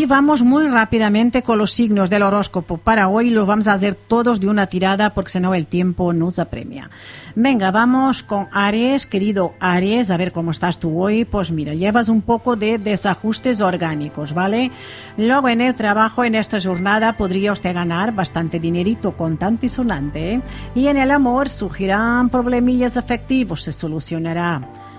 Y vamos muy rápidamente con los signos del horóscopo para hoy. Los vamos a hacer todos de una tirada porque si no el tiempo nos apremia. Venga, vamos con Aries. Querido Aries, a ver cómo estás tú hoy. Pues mira, llevas un poco de desajustes orgánicos, ¿vale? Luego en el trabajo, en esta jornada, podría usted ganar bastante dinerito contante y sonante, ¿eh? Y en el amor surgirán problemillas afectivos, se solucionará.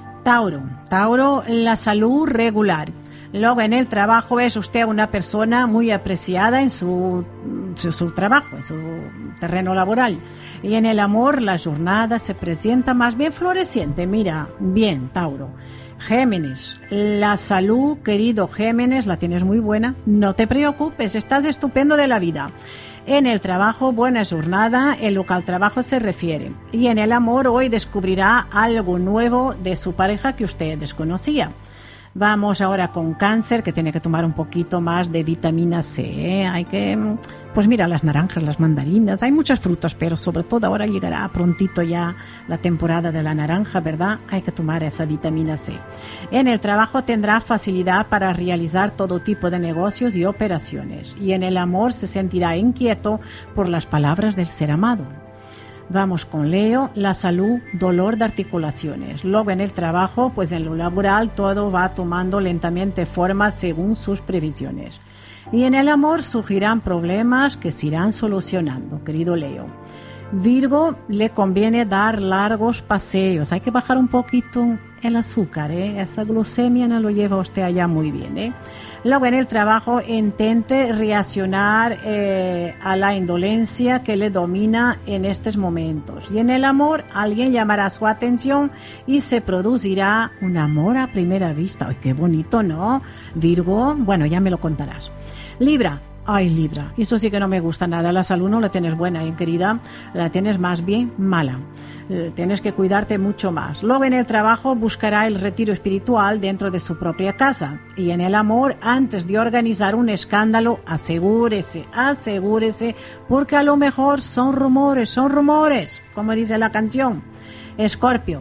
Tauro, la salud regular. Luego en el trabajo es usted una persona muy apreciada en su trabajo, en su terreno laboral. Y en el amor la jornada se presenta más bien floreciente. Mira, bien, Tauro. Géminis, la salud, querido Géminis, la tienes muy buena. No te preocupes, estás estupendo de la vida. En el trabajo, buena jornada, en lo que al trabajo se refiere. Y en el amor, hoy descubrirá algo nuevo de su pareja que usted desconocía. Vamos ahora con Cáncer, que tiene que tomar un poquito más de vitamina C, ¿eh? Hay que, pues mira, las naranjas, las mandarinas, hay muchas frutas, pero sobre todo ahora llegará prontito ya la temporada de la naranja, ¿verdad? Hay que tomar esa vitamina C. En el trabajo tendrá facilidad para realizar todo tipo de negocios y operaciones. Y en el amor se sentirá inquieto por las palabras del ser amado. Vamos con Leo, la salud, dolor de articulaciones. Luego en el trabajo, pues en lo laboral todo va tomando lentamente forma según sus previsiones. Y en el amor surgirán problemas que se irán solucionando, querido Leo. Virgo, le conviene dar largos paseos, hay que bajar un poquito el azúcar, ¿eh? Esa glucemia no lo lleva usted allá muy bien, ¿eh? Luego en el trabajo intente reaccionar a la indolencia que le domina en estos momentos. Y en el amor alguien llamará su atención y se producirá un amor a primera vista. ¡Ay, qué bonito!, ¿no? Virgo, bueno, ya me lo contarás. Libra. Ay, Libra, eso sí que no me gusta nada. La salud no la tienes buena, querida, la tienes más bien mala. Tienes que cuidarte mucho más. Luego en el trabajo buscará el retiro espiritual dentro de su propia casa. Y en el amor, antes de organizar un escándalo, asegúrese, porque a lo mejor son rumores, como dice la canción. Escorpio,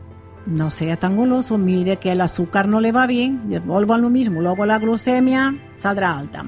no sea tan goloso, mire que el azúcar no le va bien, vuelvo a lo mismo, luego la glucemia saldrá alta.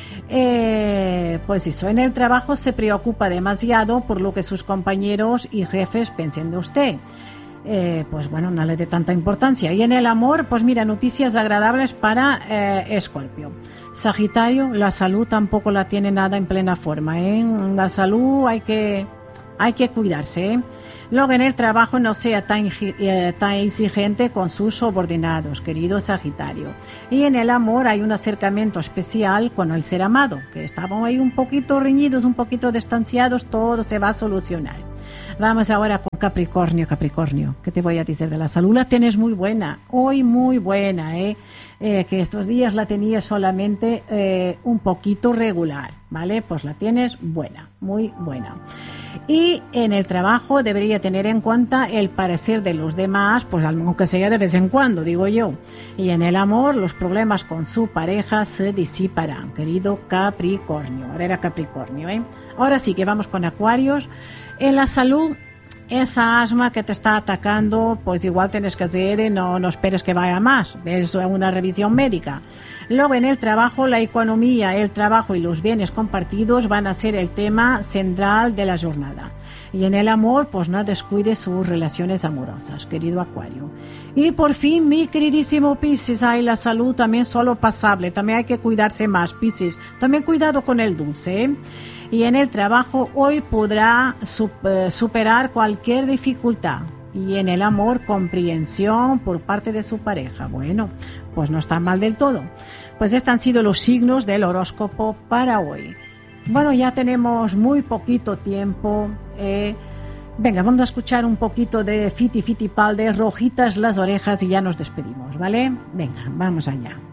Pues eso, en el trabajo se preocupa demasiado por lo que sus compañeros y jefes piensen de usted. Pues bueno, no le dé tanta importancia. Y en el amor, pues mira, noticias agradables para Escorpio. Sagitario, la salud tampoco la tiene nada en plena forma, ¿eh? La salud hay que cuidarse, ¿eh? Luego en el trabajo no sea tan exigente con sus subordinados, querido Sagitario. Y en el amor hay un acercamiento especial con el ser amado, que estaban ahí un poquito reñidos, un poquito distanciados, todo se va a solucionar. Vamos ahora con Capricornio. Capricornio, ¿qué te voy a decir de la salud? La tienes muy buena, hoy muy buena, que estos días la tenías solamente un poquito regular, ¿vale? Pues la tienes buena, muy buena. Y en el trabajo debería tener en cuenta el parecer de los demás, pues aunque sea de vez en cuando, digo yo. Y en el amor, los problemas con su pareja se disiparán, querido Capricornio. Ahora era Capricornio, ¿eh? Ahora sí que vamos con Acuarios. En la salud, esa asma que te está atacando, pues igual tienes que hacer, no esperes que vaya más, es una revisión médica. Luego en el trabajo, la economía, el trabajo y los bienes compartidos van a ser el tema central de la jornada. Y en el amor, pues no descuide sus relaciones amorosas, querido Acuario. Y por fin, mi queridísimo Piscis, hay la salud también solo pasable, también hay que cuidarse más, Piscis. También cuidado con el dulce, ¿eh? Y en el trabajo, hoy podrá superar cualquier dificultad. Y en el amor, comprensión por parte de su pareja. Bueno, pues no está mal del todo. Pues estos han sido los signos del horóscopo para hoy. Bueno, ya tenemos muy poquito tiempo. Venga, vamos a escuchar un poquito de Fiti Fitipaldi, Rojitas las orejas y ya nos despedimos, ¿vale? Venga, vamos allá.